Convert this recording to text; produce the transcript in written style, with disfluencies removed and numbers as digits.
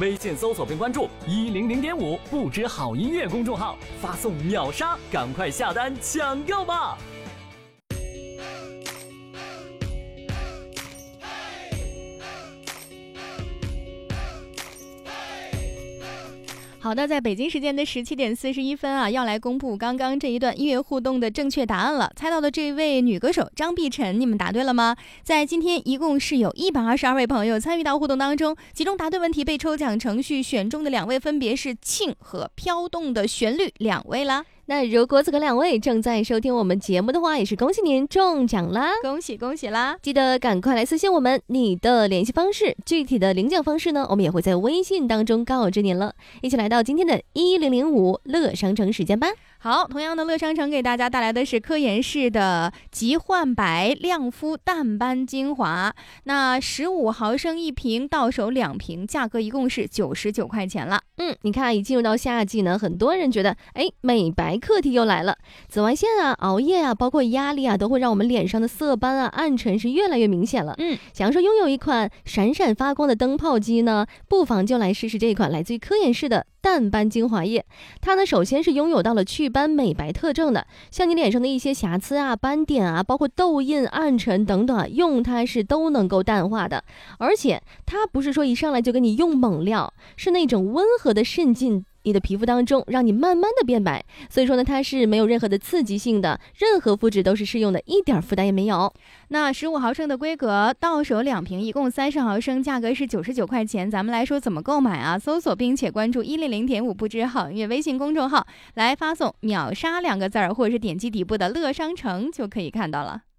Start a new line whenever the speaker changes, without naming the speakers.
微信搜索并关注100.5不知好音乐公众号，发送秒杀，赶快下单抢购吧！
好的，在北京时间的17点41分啊，要来公布刚刚这一段音乐互动的正确答案了。猜到的这位女歌手张碧晨，你们答对了吗？在今天一共是有122位朋友参与到互动当中，其中答对问题被抽奖程序选中的2位分别是庆和飘动的旋律2位啦。
那如果这个2位正在收听我们节目的话，也是恭喜您中奖啦！
恭喜恭喜啦！
记得赶快来私信我们你的联系方式，具体的领奖方式呢，我们也会在微信当中告知您了。一起来到今天的1005乐商城时间吧。
好，同样的乐商城给大家带来的是科颜氏的极焕白亮肤淡斑精华，那15毫升1瓶，到手2瓶，价格一共是99块钱了。
你看，一进入到夏季呢，很多人觉得，美白课题又来了。紫外线啊、熬夜啊，包括压力啊，都会让我们脸上的色斑啊、暗沉是越来越明显了。想要说拥有一款闪闪发光的灯泡肌呢，不妨就来试试这一款来自于科颜氏的淡斑精华液。它呢，首先是拥有到了祛斑美白特征的，像你脸上的一些瑕疵啊、斑点啊，包括痘印、暗沉等等啊，用它是都能够淡化的。而且它不是说一上来就给你用猛料，是那种温和的渗进你的皮肤当中，让你慢慢的变白。所以说呢，它是没有任何的刺激性的，任何肤质都是适用的，一点负担也没有。
那15毫升的规格，到手2瓶，一共30毫升，价格是99块钱。咱们来说怎么购买啊？搜索并且关注100.5不知好音乐微信公众号，来发送秒杀2个字儿，或者是点击底部的乐商城就可以看到了。